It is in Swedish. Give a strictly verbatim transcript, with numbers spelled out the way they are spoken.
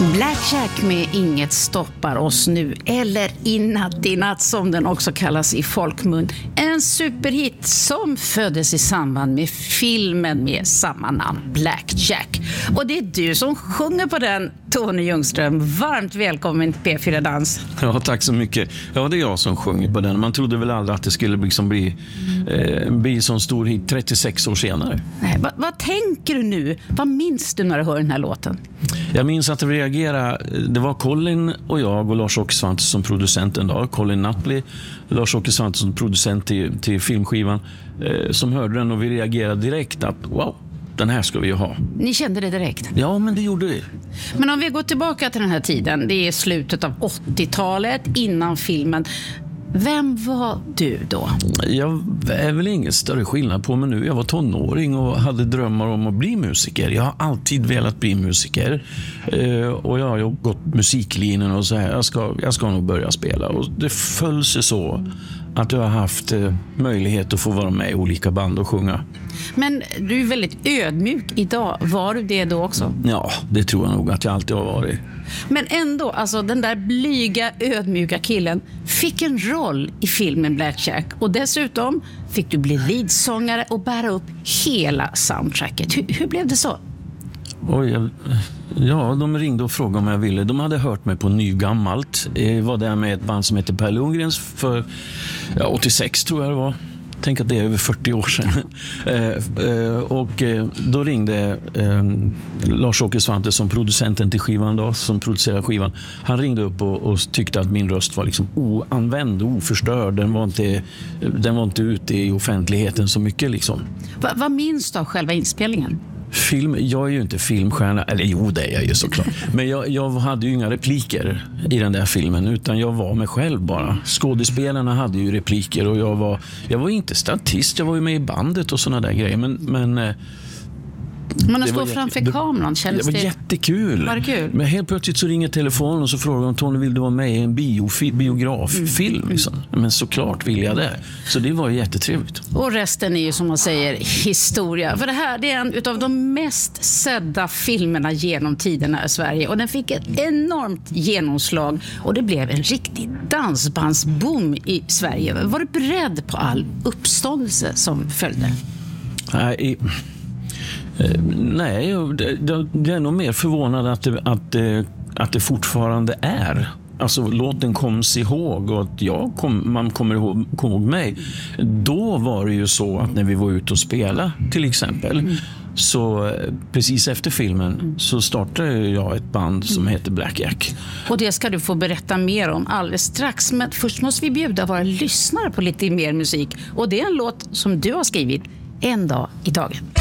Black Jack med Inget stoppar oss nu, eller I natt i natt som den också kallas i folkmun. En superhit som föddes i samband med filmen med samma namn, Black Jack. Och det är du som sjunger på den, Tony Ljungström. Varmt välkommen till P fyra Dans. Ja, tack så mycket. Ja, det är jag som sjunger på den. Man trodde väl aldrig att det skulle liksom bli, eh, bli så stor hit trettiosex år senare. Nej, vad, vad tänker du nu? Vad minns du när du hör den här låten? Jag minns att det reagerade. Det var Colin och jag och Lars-Åke Svante som producenten då. Colin Napoli, Lars-Åke Svante som producent till, till filmskivan, eh, som hörde den, och vi reagerade direkt att wow, den här ska vi ju ha. Ni kände det direkt? Ja, men det gjorde vi. Men om vi går tillbaka till den här tiden, det är slutet av åttiotalet, innan filmen. Vem var du då? Jag är väl ingen större skillnad på mig nu. Jag var tonåring och hade drömmar om att bli musiker. Jag har alltid velat bli musiker. Eh, och jag har ju gått musiklinjen och så här. Jag ska, jag ska nog börja spela. Och det föll sig så att jag har haft eh, möjlighet att få vara med i olika band och sjunga. Men du är väldigt ödmjuk idag. Var du det då också? Ja, det tror jag nog att jag alltid har varit. Men ändå, alltså den där blyga, ödmjuka killen fick en roll i filmen Black Jack. Och dessutom fick du bli leadsångare och bära upp hela soundtracket. Hur, hur blev det så? Oj, jag, ja, de ringde och frågade om jag ville. De hade hört mig på Nygammalt. Jag var där med ett band som heter Per Lundgrens för ja, åttiosex tror jag det var. Tänk att det är över fyrtio år sedan. eh, eh, och eh, då ringde eh, Lars-Åke Svante som producenten till skivan då, som producerar skivan. Han ringde upp och, och tyckte att min röst var liksom oanvänd, oförstörd. Den var inte, den var inte ute i offentligheten så mycket liksom. Va, vad minns du av själva inspelningen? Film, jag är ju inte filmstjärna, eller jo det är jag ju såklart. Men jag, jag hade ju inga repliker i den där filmen, utan jag var mig själv bara. Skådespelarna hade ju repliker och jag var, jag var inte statist, jag var ju med i bandet och såna där grejer. Men, men Man har stått framför det, kameran, känns det? Det var jättekul. Var det kul? Men helt plötsligt så ringer telefonen och så frågar de, Tony, vill du vara med i en biofi, biograffilm? Mm. Liksom. Men såklart vill jag det. Så det var jättetrevligt. Och resten är ju som man säger historia. För det här det är en utav de mest sedda filmerna genom tiderna i Sverige. Och den fick ett enormt genomslag. Och det blev en riktig dansbandsboom i Sverige. Var du beredd på all uppståndelse som följde? Nej, Nej, jag är nog mer förvånad att det, att det, att det fortfarande är. Alltså låten koms ihåg och att jag kom, man kommer ihåg, kom ihåg mig. Då var det ju så att när vi var ute och spela till exempel, mm. så precis efter filmen mm. så startade jag ett band som mm. heter Black Jack. Och det ska du få berätta mer om alldeles strax. Men först måste vi bjuda våra lyssnare på lite mer musik. Och det är en låt som du har skrivit, En dag i taget.